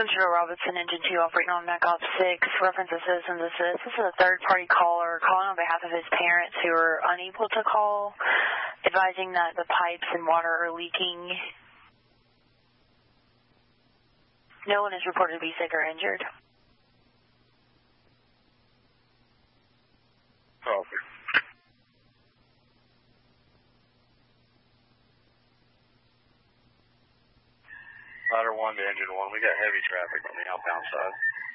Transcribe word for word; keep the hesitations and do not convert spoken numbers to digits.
Central Robinson, Engine two, operating on MAC Op six, reference a citizen assist. This is a third-party caller calling on behalf of his parents who are unable to call, advising that the pipes and water are leaking. No one is reported to be sick or injured. Copy. Ladder one to engine one. We got heavy traffic on the outbound side.